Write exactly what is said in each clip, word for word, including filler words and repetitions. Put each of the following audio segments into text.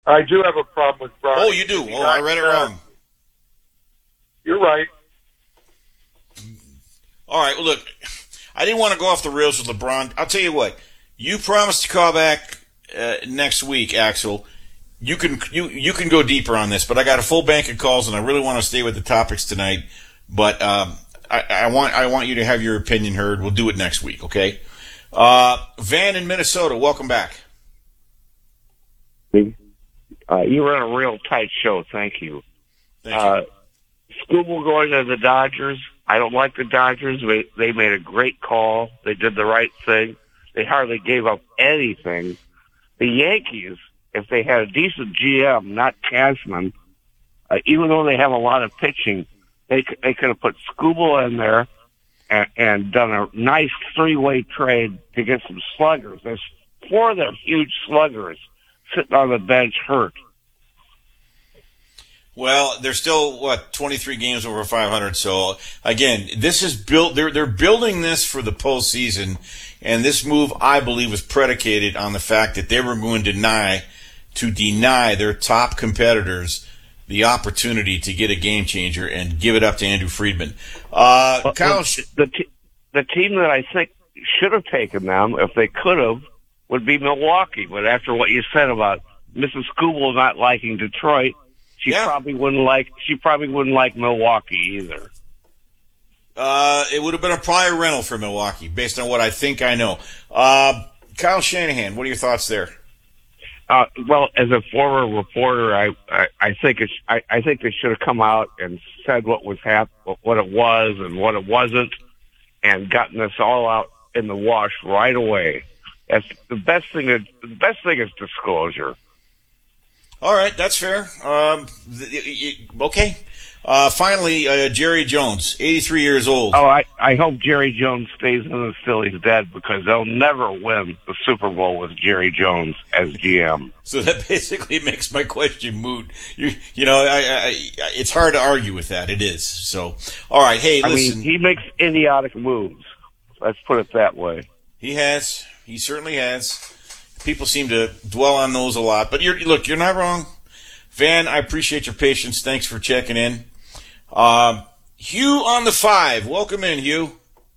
I do have a problem with Bronny. Oh, you do? Oh, I read it wrong. You're right. All right, well, look, I didn't want to go off the rails with LeBron. I'll tell you what. You promised to call back uh, next week, Axel. You can you you can go deeper on this, but I got a full bank of calls, and I really want to stay with the topics tonight. But um, I, I want I want you to have your opinion heard. We'll do it next week, okay? Uh, Van in Minnesota, welcome back. Uh, you run a real tight show. Thank you. Thank you. Uh, Skubal going to the Dodgers. I don't like the Dodgers. They, they made a great call. They did the right thing. They hardly gave up anything. The Yankees, if they had a decent G M, not Cashman, uh, even though they have a lot of pitching, they they could have put Skubal in there and, and done a nice three-way trade to get some sluggers. There's four of their huge sluggers sitting on the bench hurt. Well, they're still, what, twenty-three games over five hundred. So, again, this is built, they're, they're building this for the postseason. And this move, I believe, was predicated on the fact that they were going to deny, to deny their top competitors the opportunity to get a game changer and give it up to Andrew Friedman. Uh, well, Kyle, the, t- the team that I think should have taken them, if they could have, would be Milwaukee. But after what you said about Missus Skubal not liking Detroit, she yeah. probably wouldn't like. She probably wouldn't like Milwaukee either. Uh, it would have been a prior rental for Milwaukee, based on what I think I know. Uh, Kyle Shanahan, what are your thoughts there? Uh, well, as a former reporter, I I, I think it's I, I think they should have come out and said what was hap- what it was and what it wasn't, and gotten this all out in the wash right away. That's the best thing. That, the best thing is disclosure. All right, that's fair. Um, okay. Uh, finally, uh, Jerry Jones, eighty-three years old. Oh, I, I hope Jerry Jones stays in the Phillies dead, because they'll never win the Super Bowl with Jerry Jones as G M. So that basically makes my question moot. You, you know, I, I, it's hard to argue with that. It is. So, all right. Hey, I listen. mean, he makes idiotic moves. Let's put it that way. He has. He certainly has. People seem to dwell on those a lot. But you're, look, you're not wrong. Van, I appreciate your patience. Thanks for checking in. Um, Hugh on the five. Welcome in, Hugh.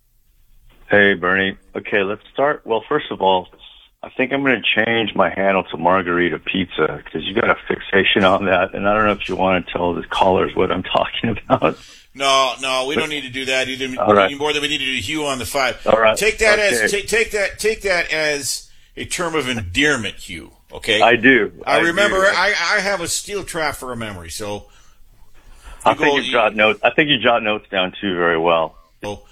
Hey, Bernie. Okay, let's start. Well, first of all, I think I'm going to change my handle to Margarita Pizza, because you got a fixation on that, and I don't know if you want to tell the callers what I'm talking about. No, no, we don't need to do that either. All right. Any more than we need to do Hugh on the five. All right. Take that okay. as take, take that take that as a term of endearment, Hugh. Okay. I do. I, I remember. do. I I have a steel trap for a memory, so. I think you jot notes. I think you jot notes down too very well. So,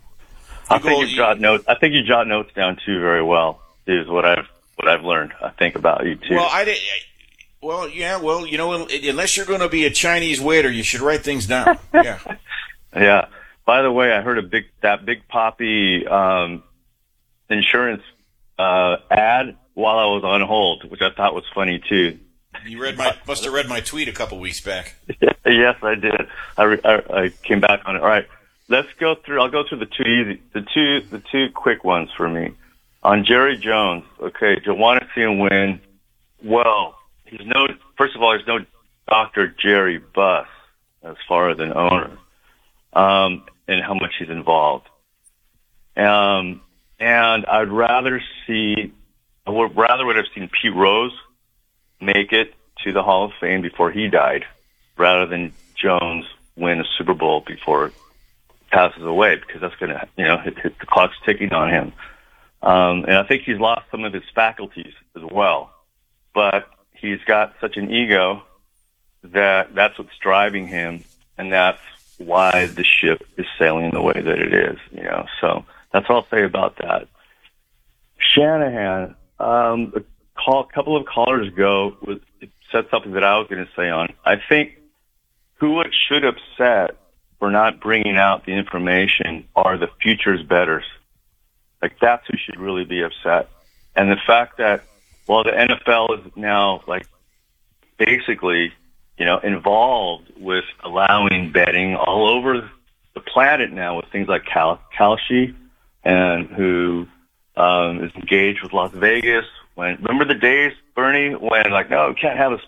I think you jot notes. I think you jot notes down too very well. Is what I've what I've learned. I think about you too. Well, I did. Well, yeah. Well, you know, unless you're going to be a Chinese waiter, you should write things down. Yeah. Yeah. By the way, I heard a big that Big Poppy um, insurance uh, ad while I was on hold, which I thought was funny too. You read my must have read my tweet a couple weeks back. Yes, I did. I, re, I I came back on it. All right, let's go through. I'll go through the two easy, the two the two quick ones for me. On Jerry Jones, okay, do you want to see him win? Well, he's no. First of all, there's no Doctor Jerry Buss as far as an owner. Um, and how much he's involved. Um, and I'd rather see, I would rather would have seen Pete Rose make it to the Hall of Fame before he died, rather than Jones win a Super Bowl before it passes away, because that's going to, you know, hit, hit the clock's ticking on him. Um, and I think he's lost some of his faculties as well, but he's got such an ego that that's what's driving him, and that's why the ship is sailing the way that it is, you know. So that's all I'll say about that. Shanahan, um, a call, couple of callers ago was, said something that I was going to say on. I think who it should upset for not bringing out the information are the futures bettors. Like, that's who should really be upset. And the fact that, well, the N F L is now, like, basically, you know, involved with allowing betting all over the planet now with things like Kal- Kalshi, and who um, is engaged with Las Vegas. When remember the days, Bernie, when like, no, we can't have a